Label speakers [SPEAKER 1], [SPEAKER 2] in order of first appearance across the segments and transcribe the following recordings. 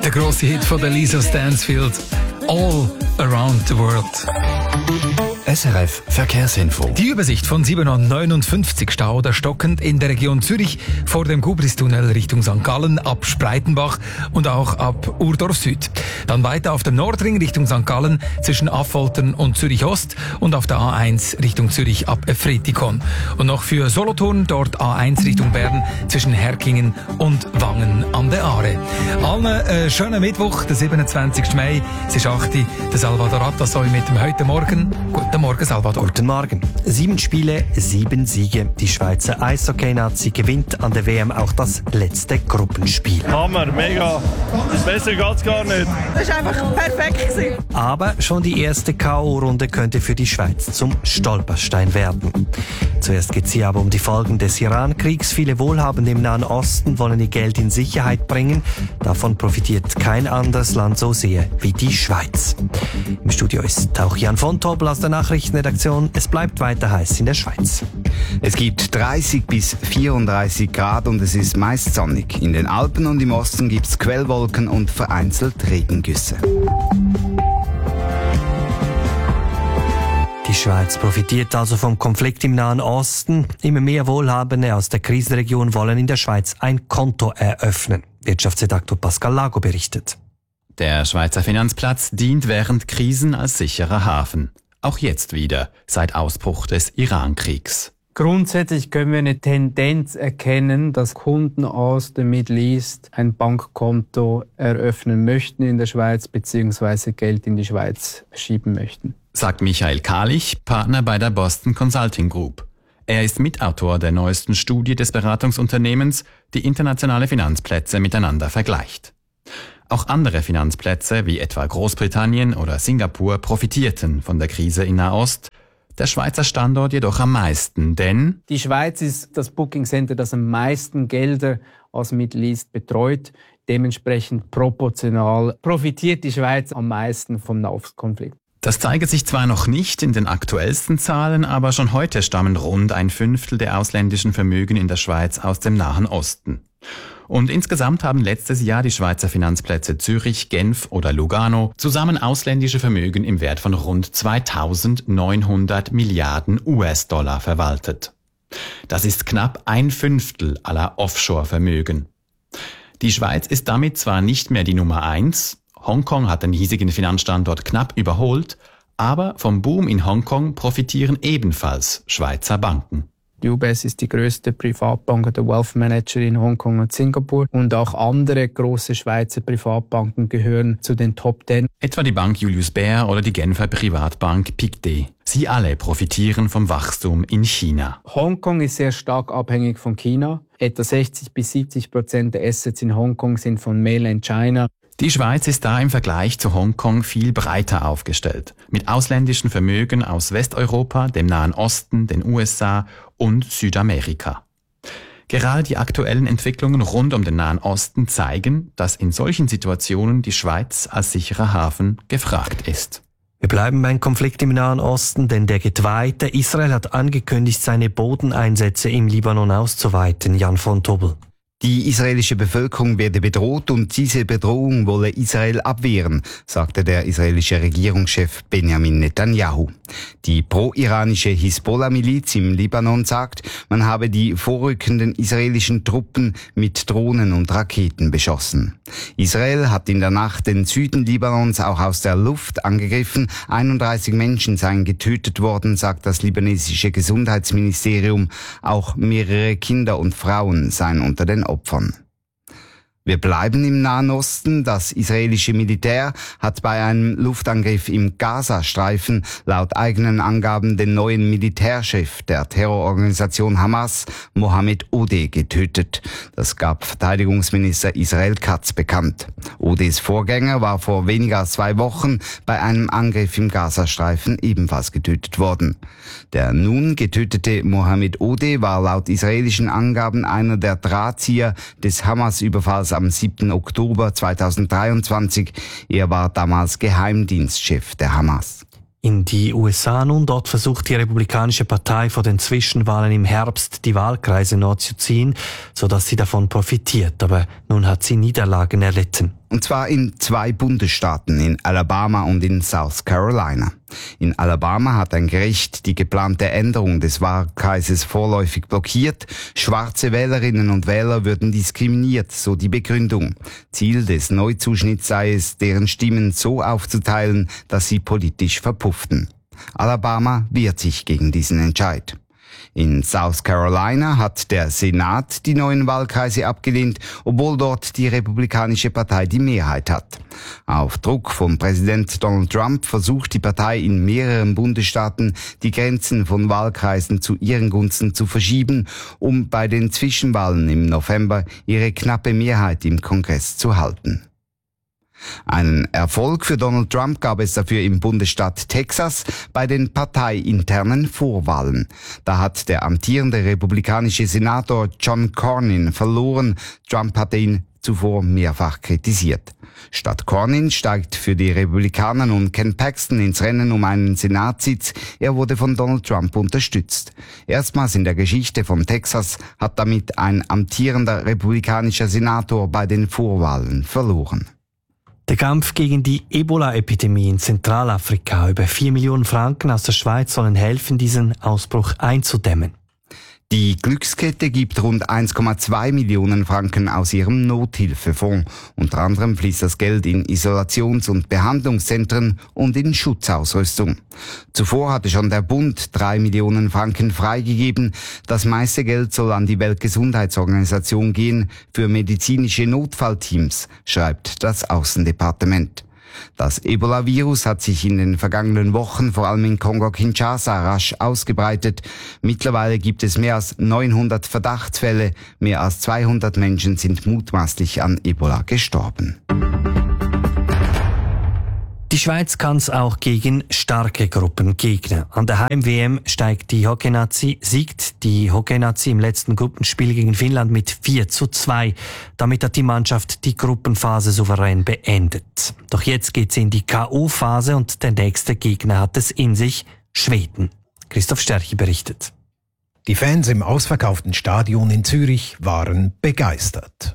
[SPEAKER 1] Der grosse Hit von der Lisa Stansfield, All Around the World.
[SPEAKER 2] SRF Verkehrsinfo.
[SPEAKER 1] Die Übersicht von 759 Stau oder stockend in der Region Zürich vor dem Gubristunnel Richtung St. Gallen ab Spreitenbach und auch ab Urdorf Süd. Dann weiter auf dem Nordring Richtung St. Gallen zwischen Affoltern und Zürich Ost und auf der A1 Richtung Zürich ab Efretikon. Und noch für Solothurn dort A1 Richtung Bern zwischen Herkingen und Wangen an der Aare. Allen schönen Mittwoch, der 27. Mai. Es ist 8 Uhr. Der Salvador Atassoy mit dem «Heute Morgen». Guten Morgen, Salvador.
[SPEAKER 2] Guten Morgen. 7 Spiele, 7 Siege. Die Schweizer Eishockey-Nazi gewinnt an der WM auch das letzte Gruppenspiel.
[SPEAKER 3] Hammer, mega. Besser geht's gar nicht.
[SPEAKER 4] Das war einfach perfekt.
[SPEAKER 2] Aber schon die erste K.O.-Runde könnte für die Schweiz zum Stolperstein werden. Zuerst geht es hier aber um die Folgen des Iran-Kriegs. Viele Wohlhabende im Nahen Osten wollen ihr Geld in Sicherheit bringen. Davon profitiert kein anderes Land so sehr wie die Schweiz. Im Studio ist auch Jan von Tobel aus der Nachrichtenredaktion. Es bleibt weiter heiß in der Schweiz.
[SPEAKER 5] Es gibt 30 bis 34 Grad und es ist meist sonnig. In den Alpen und im Osten gibt es Quellwolken und vereinzelt Regengüsse.
[SPEAKER 2] Die Schweiz profitiert also vom Konflikt im Nahen Osten. Immer mehr Wohlhabende aus der Krisenregion wollen in der Schweiz ein Konto eröffnen. Wirtschaftsredaktor Pascal Lago berichtet.
[SPEAKER 6] Der Schweizer Finanzplatz dient während Krisen als sicherer Hafen. Auch jetzt wieder, seit Ausbruch des Iran-Kriegs.
[SPEAKER 7] Grundsätzlich können wir eine Tendenz erkennen, dass Kunden aus dem Middle East ein Bankkonto eröffnen möchten in der Schweiz bzw. Geld in die Schweiz schieben möchten.
[SPEAKER 6] Sagt Michael Kahlich, Partner bei der Boston Consulting Group. Er ist Mitautor der neuesten Studie des Beratungsunternehmens, die internationale Finanzplätze miteinander vergleicht. Auch andere Finanzplätze, wie etwa Großbritannien oder Singapur, profitierten von der Krise in Nahost. Der Schweizer Standort jedoch am meisten, denn
[SPEAKER 7] die Schweiz ist das Booking Center, das am meisten Gelder aus Middle East betreut. Dementsprechend proportional profitiert die Schweiz am meisten vom Nahostkonflikt.
[SPEAKER 6] Das zeige sich zwar noch nicht in den aktuellsten Zahlen, aber schon heute stammen rund 1/5 der ausländischen Vermögen in der Schweiz aus dem Nahen Osten. Und insgesamt haben letztes Jahr die Schweizer Finanzplätze Zürich, Genf oder Lugano zusammen ausländische Vermögen im Wert von rund 2.900 Milliarden US-Dollar verwaltet. Das ist knapp 1/5 aller Offshore-Vermögen. Die Schweiz ist damit zwar nicht mehr die Nummer 1, Hongkong hat den hiesigen Finanzstandort knapp überholt, aber vom Boom in Hongkong profitieren ebenfalls Schweizer Banken.
[SPEAKER 7] Die UBS ist die größte Privatbank der Wealth Manager in Hongkong und Singapur und auch andere große Schweizer Privatbanken gehören zu den Top 10.
[SPEAKER 6] Etwa die Bank Julius Baer oder die Genfer Privatbank Pictet. Sie alle profitieren vom Wachstum in China.
[SPEAKER 7] Hongkong ist sehr stark abhängig von China. Etwa 60-70% der Assets in Hongkong sind von Mainland China.
[SPEAKER 6] Die Schweiz ist da im Vergleich zu Hongkong viel breiter aufgestellt, mit ausländischen Vermögen aus Westeuropa, dem Nahen Osten, den USA und Südamerika. Gerade die aktuellen Entwicklungen rund um den Nahen Osten zeigen, dass in solchen Situationen die Schweiz als sicherer Hafen gefragt ist.
[SPEAKER 2] Wir bleiben beim Konflikt im Nahen Osten, denn der geht weiter. Israel hat angekündigt, seine Bodeneinsätze im Libanon auszuweiten. Jan von Tobel.
[SPEAKER 5] Die israelische Bevölkerung werde bedroht und diese Bedrohung wolle Israel abwehren, sagte der israelische Regierungschef Benjamin Netanyahu. Die pro-iranische Hisbollah-Miliz im Libanon sagt, man habe die vorrückenden israelischen Truppen mit Drohnen und Raketen beschossen. Israel hat in der Nacht den Süden Libanons auch aus der Luft angegriffen. 31 Menschen seien getötet worden, sagt das libanesische Gesundheitsministerium. Auch mehrere Kinder und Frauen seien unter den Opfern. Wir bleiben im Nahen Osten. Das israelische Militär hat bei einem Luftangriff im Gazastreifen laut eigenen Angaben den neuen Militärchef der Terrororganisation Hamas, Mohammed Odeh, getötet. Das gab Verteidigungsminister Israel Katz bekannt. Odehs Vorgänger war vor weniger als 2 Wochen bei einem Angriff im Gazastreifen ebenfalls getötet worden. Der nun getötete Mohammed Odeh war laut israelischen Angaben einer der Drahtzieher des Hamas-Überfalls am 7. Oktober 2023. Er war damals Geheimdienstchef der Hamas.
[SPEAKER 2] In die USA nun, dort versucht die Republikanische Partei vor den Zwischenwahlen im Herbst die Wahlkreise neu zu ziehen, sodass sie davon profitiert. Aber nun hat sie Niederlagen erlitten.
[SPEAKER 5] Und zwar in 2 Bundesstaaten, in Alabama und in South Carolina. In Alabama hat ein Gericht die geplante Änderung des Wahlkreises vorläufig blockiert. Schwarze Wählerinnen und Wähler würden diskriminiert, so die Begründung. Ziel des Neuzuschnitts sei es, deren Stimmen so aufzuteilen, dass sie politisch verpufften. Alabama wehrt sich gegen diesen Entscheid. In South Carolina hat der Senat die neuen Wahlkreise abgelehnt, obwohl dort die Republikanische Partei die Mehrheit hat. Auf Druck von Präsident Donald Trump versucht die Partei in mehreren Bundesstaaten, die Grenzen von Wahlkreisen zu ihren Gunsten zu verschieben, um bei den Zwischenwahlen im November ihre knappe Mehrheit im Kongress zu halten. Einen Erfolg für Donald Trump gab es dafür im Bundesstaat Texas bei den parteiinternen Vorwahlen. Da hat der amtierende republikanische Senator John Cornyn verloren. Trump hatte ihn zuvor mehrfach kritisiert. Statt Cornyn steigt für die Republikaner nun Ken Paxton ins Rennen um einen Senatssitz. Er wurde von Donald Trump unterstützt. Erstmals in der Geschichte von Texas hat damit ein amtierender republikanischer Senator bei den Vorwahlen verloren.
[SPEAKER 2] Der Kampf gegen die Ebola-Epidemie in Zentralafrika. Über 4 Millionen Franken aus der Schweiz sollen helfen, diesen Ausbruch einzudämmen.
[SPEAKER 5] Die Glückskette gibt rund 1,2 Millionen Franken aus ihrem Nothilfefonds. Unter anderem fließt das Geld in Isolations- und Behandlungszentren und in Schutzausrüstung. Zuvor hatte schon der Bund 3 Millionen Franken freigegeben. Das meiste Geld soll an die Weltgesundheitsorganisation gehen für medizinische Notfallteams, schreibt das Außendepartement. Das Ebola-Virus hat sich in den vergangenen Wochen vor allem in Kongo-Kinshasa rasch ausgebreitet. Mittlerweile gibt es mehr als 900 Verdachtsfälle. Mehr als 200 Menschen sind mutmaßlich an Ebola gestorben.
[SPEAKER 2] Die Schweiz kann es auch gegen starke Gruppen gegner. An der Heim-WM siegt die Hockey-Nazi im letzten Gruppenspiel gegen Finnland mit 4:2. Damit hat die Mannschaft die Gruppenphase souverän beendet. Doch jetzt geht's in die K.O.-Phase und der nächste Gegner hat es in sich, Schweden. Christoph Sterchi berichtet.
[SPEAKER 8] Die Fans im ausverkauften Stadion in Zürich waren begeistert.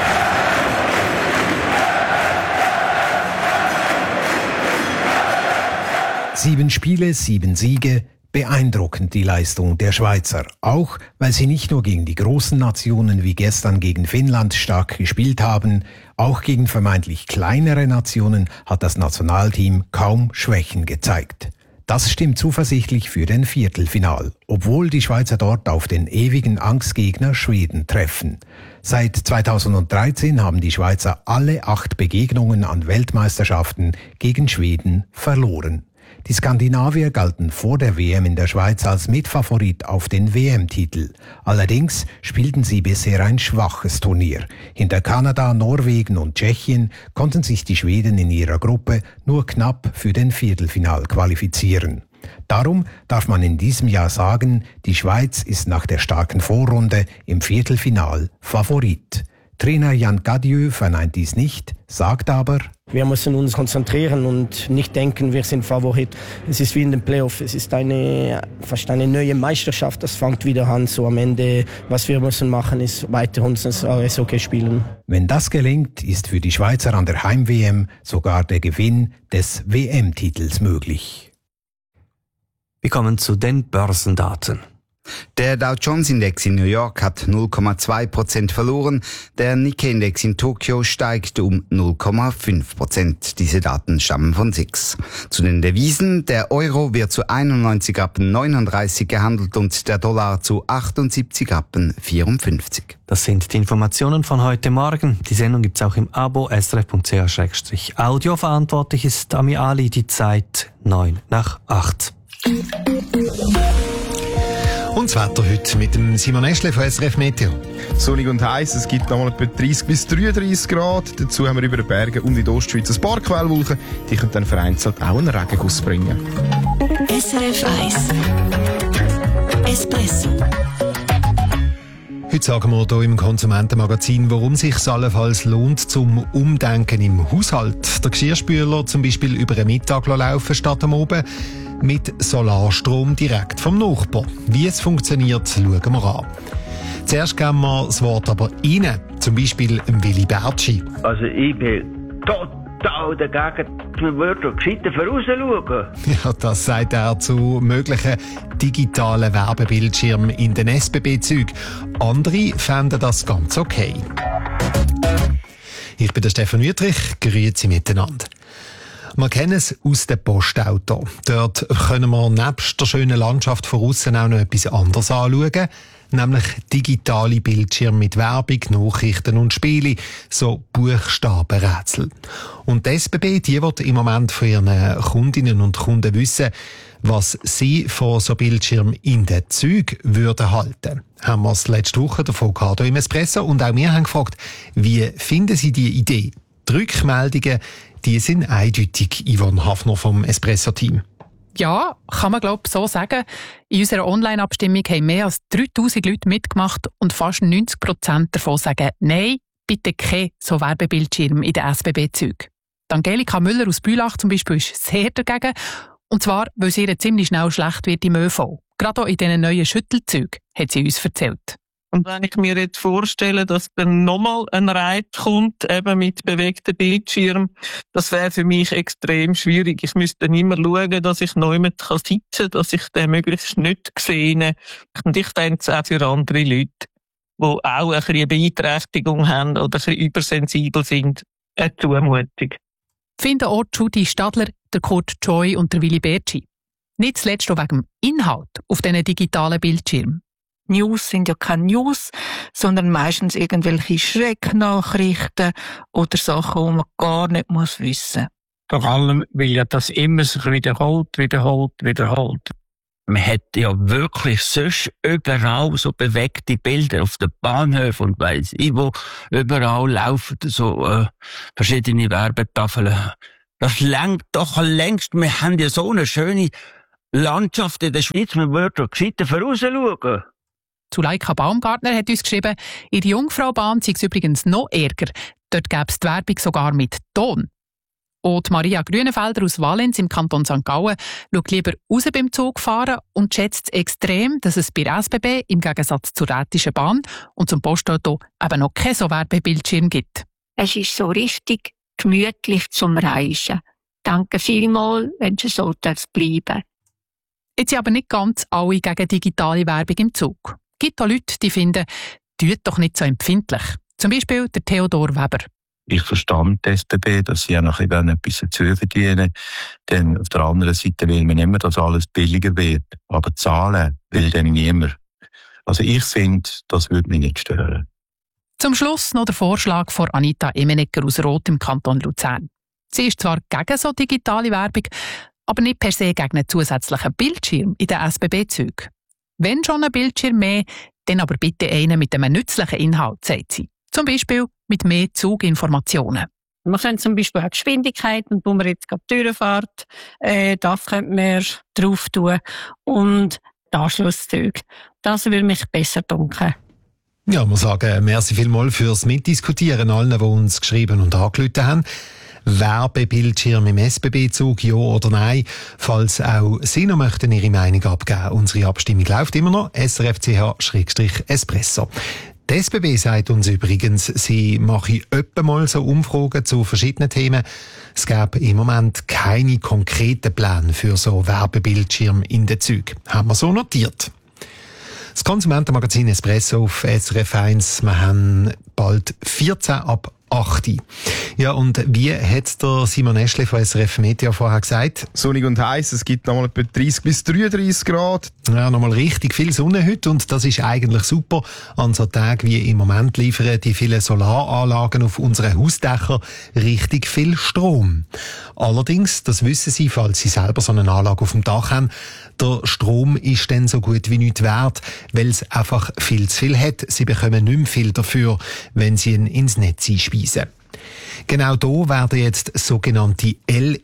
[SPEAKER 8] Sieben Spiele, 7 Siege, beeindruckend die Leistung der Schweizer. Auch, weil sie nicht nur gegen die großen Nationen wie gestern gegen Finnland stark gespielt haben, auch gegen vermeintlich kleinere Nationen hat das Nationalteam kaum Schwächen gezeigt. Das stimmt zuversichtlich für den Viertelfinal, obwohl die Schweizer dort auf den ewigen Angstgegner Schweden treffen. Seit 2013 haben die Schweizer alle 8 Begegnungen an Weltmeisterschaften gegen Schweden verloren. Die Skandinavier galten vor der WM in der Schweiz als Mitfavorit auf den WM-Titel. Allerdings spielten sie bisher ein schwaches Turnier. Hinter Kanada, Norwegen und Tschechien konnten sich die Schweden in ihrer Gruppe nur knapp für den Viertelfinal qualifizieren. Darum darf man in diesem Jahr sagen, die Schweiz ist nach der starken Vorrunde im Viertelfinal Favorit. Trainer Jan Gadieu verneint dies nicht, sagt aber:
[SPEAKER 9] Wir müssen uns konzentrieren und nicht denken, wir sind Favorit. Es ist wie in den Playoffs, es ist fast eine neue Meisterschaft, das fängt wieder an. So am Ende, was wir müssen machen, ist weiter uns Eishockey spielen.
[SPEAKER 8] Wenn das gelingt, ist für die Schweizer an der Heim-WM sogar der Gewinn des WM-Titels möglich.
[SPEAKER 2] Wir kommen zu den Börsendaten.
[SPEAKER 5] Der Dow-Jones-Index in New York hat 0,2% verloren, der Nikkei-Index in Tokio steigt um 0,5%. Diese Daten stammen von SIX. Zu den Devisen: der Euro wird zu 91,39 Rappen gehandelt und der Dollar zu 78,54 Rappen.
[SPEAKER 2] Das sind die Informationen von heute Morgen. Die Sendung gibt's auch im Abo srf.ch/audio. Verantwortlich ist Ami Ali. Die Zeit 7:09.
[SPEAKER 10] Und das Wetter heute mit dem Simon Eschle von SRF Meteo.
[SPEAKER 11] Sonnig und heiß, es gibt nochmal etwa 30 bis 33 Grad. Dazu haben wir über den Bergen und in der Ostschweiz ein paar Quellwolken. Die können dann vereinzelt auch einen Regenguss bringen.
[SPEAKER 12] SRF 1 Espresso.
[SPEAKER 10] Heute sagen wir hier im Konsumentenmagazin, warum es sich allenfalls lohnt zum Umdenken im Haushalt. Der Geschirrspüler zum Beispiel über den Mittag laufen statt am Abend mit Solarstrom direkt vom Nachbar. Wie es funktioniert, schauen wir an. Zuerst geben wir das Wort aber Ihnen, zum Beispiel Willi Bertschi.
[SPEAKER 13] Also ich bin total dagegen. Man würde gescheiter vorausschauen.
[SPEAKER 10] Ja, das sagt er zu möglichen digitalen Werbebildschirmen in den SBB-Zügen. Andere fänden das ganz okay. Ich bin der Stefan Wüttrich, grüezi miteinander. Wir kennen es aus dem Postauto. Dort können wir nebst der schönen Landschaft von aussen auch noch etwas anderes anschauen, nämlich digitale Bildschirme mit Werbung, Nachrichten und Spiele, so Buchstabenrätsel. Und die SBB, die will im Moment von ihren Kundinnen und Kunden wissen, was sie von so Bildschirmen in den Zügen würden halten. Haben wir es letzte Woche davon gehabt, hier im Espresso, und auch wir haben gefragt, wie finden Sie die Idee? Die Rückmeldungen, die sind eindeutig, Yvonne Hafner vom Espresso-Team.
[SPEAKER 14] Ja, kann man glaube ich so sagen. In unserer Online-Abstimmung haben mehr als 3000 Leute mitgemacht und fast 90% davon sagen, nein, bitte kein so Werbebildschirm in den SBB-Zügen. Angelika Müller aus Bülach zum Beispiel ist sehr dagegen. Und zwar, weil es ihr ziemlich schnell schlecht wird im ÖV. Gerade auch in diesen neuen Schüttelzügen, hat sie uns erzählt.
[SPEAKER 15] Und wenn ich mir jetzt vorstelle, dass dann nochmal ein Reit kommt, eben mit bewegten Bildschirm, das wäre für mich extrem schwierig. Ich müsste dann immer schauen, dass ich niemand sitzen kann, dass ich den möglichst nicht sehe. Und ich denke es auch für andere Leute, die auch ein bisschen eine Beeinträchtigung haben oder ein bisschen übersensibel sind, eine Zumutung.
[SPEAKER 14] Finden auch Judy Stadler, der Kurt Joy und der Willi Bertschi. Nicht zuletzt auch wegen dem Inhalt auf diesen digitalen Bildschirmen.
[SPEAKER 16] News sind ja keine News, sondern meistens irgendwelche Schrecknachrichten oder Sachen, die man gar nicht wissen muss.
[SPEAKER 17] Vor allem, weil ja das immer sich wiederholt. Man hat ja wirklich sonst überall so bewegte Bilder auf den Bahnhöfen und weiss ich wo. Überall laufen so verschiedene Werbetafeln. Das lenkt doch längst. Wir haben ja so eine schöne Landschaft in der Schweiz. Man würde gescheiter vorausschauen.
[SPEAKER 14] Zuleika Baumgartner hat uns geschrieben, in der Jungfraubahn sei es übrigens noch ärger. Dort gäbe es die Werbung sogar mit Ton. Und Maria Grünenfelder aus Valenz im Kanton St. Gallen schaut lieber raus beim Zugfahren und schätzt extrem, dass es bei der SBB im Gegensatz zur Rätischen Bahn und zum Postauto eben noch keinen so Werbebildschirm gibt.
[SPEAKER 16] Es ist so richtig gemütlich zum Reisen. Danke vielmals, wenn es so bleiben.
[SPEAKER 14] Jetzt sind aber nicht ganz alle gegen digitale Werbung im Zug. Es gibt auch Leute, die finden, tut doch nicht so empfindlich. Zum Beispiel der Theodor Weber.
[SPEAKER 18] Ich verstehe die SBB, dass sie ja noch etwas dazu verdienen. Denn auf der anderen Seite will man immer, dass alles billiger wird. Aber zahlen will dann niemand. Also ich finde, das würde mich nicht stören.
[SPEAKER 14] Zum Schluss noch der Vorschlag von Anita Emenegger aus Roth im Kanton Luzern. Sie ist zwar gegen so digitale Werbung, aber nicht per se gegen einen zusätzlichen Bildschirm in den SBB-Zügen. Wenn schon ein Bildschirm mehr, dann aber bitte einen mit einem nützlichen Inhalt, sagt sie. Zum Beispiel mit mehr Zuginformationen.
[SPEAKER 19] Man könnte zum Beispiel auch Geschwindigkeiten, wo man jetzt gerade durchfährt, das könnte man drauf tun. Und die Anschlusszüge. Das würde mich besser dunkeln.
[SPEAKER 10] Ja, wir sagen merci vielmals fürs Mitdiskutieren allen, die uns geschrieben und angerufen haben. Werbebildschirm im SBB-Zug, ja oder nein? Falls auch Sie noch möchten Ihre Meinung abgeben, unsere Abstimmung läuft immer noch. srfch/espresso. Die SBB sagt uns übrigens, sie mache öppe mal so Umfragen zu verschiedenen Themen. Es gäbe im Moment keine konkreten Pläne für so Werbebildschirme in den Zügen. Haben wir so notiert. Das Konsumentenmagazin Espresso auf SRF 1. Wir haben bald 14 ab 8. Ja, und wie hat der Simon Eschle von SRF Media vorher gesagt?
[SPEAKER 11] Sonnig und heiß, es gibt nochmal etwa 30 bis 33 Grad.
[SPEAKER 10] Ja, nochmal richtig viel Sonne heute und das ist eigentlich super. An so Tagen wie im Moment liefern die vielen Solaranlagen auf unseren Hausdächern richtig viel Strom. Allerdings, das wissen Sie, falls Sie selber so eine Anlage auf dem Dach haben, der Strom ist dann so gut wie nichts wert, weil es einfach viel zu viel hat. Sie bekommen nicht mehr viel dafür, wenn Sie ihn ins Netz einspeisen. Genau da werden jetzt sogenannte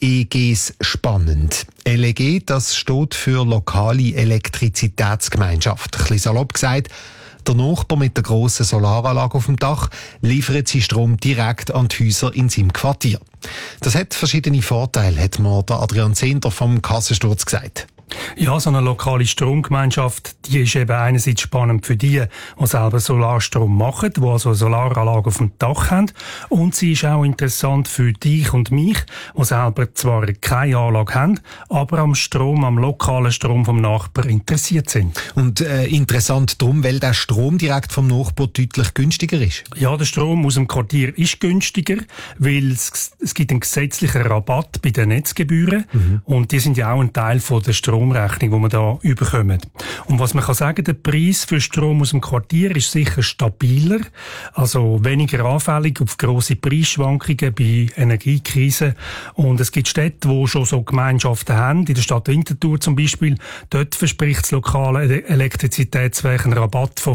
[SPEAKER 10] LEGs spannend. LEG, das steht für lokale Elektrizitätsgemeinschaft. Ein bisschen salopp gesagt, der Nachbar mit der grossen Solaranlage auf dem Dach liefert seinen Strom direkt an die Häuser in seinem Quartier. Das hat verschiedene Vorteile, hat mir der Adrian Zehnder vom Kassensturz gesagt.
[SPEAKER 20] Ja, so eine lokale Stromgemeinschaft, die ist eben einerseits spannend für die selber Solarstrom machen, die also eine Solaranlage auf dem Dach haben. Und sie ist auch interessant für dich und mich, die selber zwar keine Anlage haben, aber am lokalen Strom vom Nachbar interessiert sind.
[SPEAKER 10] Und interessant darum, weil der Strom direkt vom Nachbar deutlich günstiger ist?
[SPEAKER 20] Ja, der Strom aus dem Quartier ist günstiger, weil es gibt einen gesetzlichen Rabatt bei den Netzgebühren. Und die sind ja auch ein Teil von der Stromrechnung, die wir da überkommen. Und was man kann sagen, der Preis für Strom aus dem Quartier ist sicher stabiler, also weniger anfällig auf grosse Preisschwankungen bei Energiekrisen. Und es gibt Städte, die schon so Gemeinschaften haben, in der Stadt Winterthur zum Beispiel. Dort verspricht das lokale Elektrizitätswerk einen Rabatt von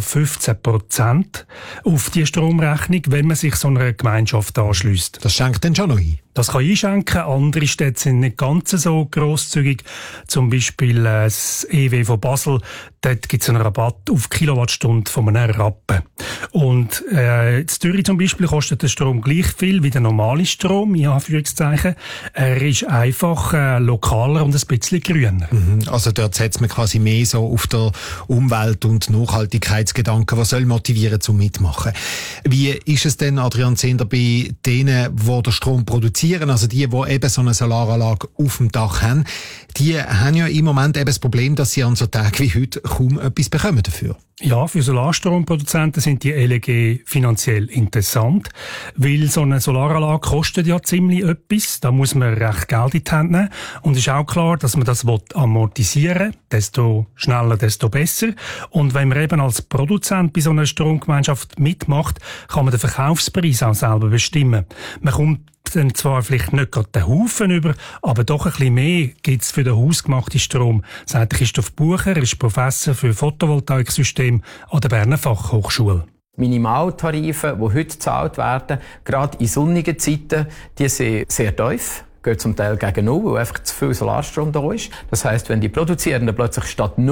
[SPEAKER 20] 15% auf die Stromrechnung, wenn man sich so einer Gemeinschaft anschliesst.
[SPEAKER 10] Das schenkt dann schon noch ein?
[SPEAKER 20] Das kann einschenken. Andere Städte sind nicht ganz so grosszügig. Zum Beispiel das EW von Basel. Dort gibt es einen Rabatt auf Kilowattstunde von einem Rappen. Und in Zürich zum Beispiel kostet der Strom gleich viel wie der normale Strom, in Anführungszeichen. Er ist einfach lokaler und ein bisschen grüner.
[SPEAKER 10] Also dort setzt man quasi mehr so auf der Umwelt- und Nachhaltigkeitsgedanken, was soll motivieren zum Mitmachen. Wie ist es denn, Adrian Zehnder, bei denen, die den Strom produzieren, also die eben so eine Solaranlage auf dem Dach haben, die haben ja im Moment eben das Problem, dass sie an so Tagen wie heute kaum etwas bekommen dafür.
[SPEAKER 20] Ja, für Solarstromproduzenten sind die LEG finanziell interessant, weil so eine Solaranlage kostet ja ziemlich etwas. Da muss man recht Geld in die Hand nehmen. Und es ist auch klar, dass man das amortisieren will. Desto schneller, desto besser. Und wenn man eben als Produzent bei so einer Stromgemeinschaft mitmacht, kann man den Verkaufspreis auch selber bestimmen. Man kommt dann zwar vielleicht nicht gerade den Haufen über, aber doch ein bisschen mehr gibt's für den hausgemachten Strom, sagt Christoph Bucher, er ist Professor für Photovoltaiksysteme an der Berner Fachhochschule.
[SPEAKER 21] Minimaltarife, die heute gezahlt werden, gerade in sonnigen Zeiten, die sind sehr tief, gehen zum Teil gegen null, weil einfach zu viel Solarstrom da ist. Das heisst, wenn die Produzierenden plötzlich statt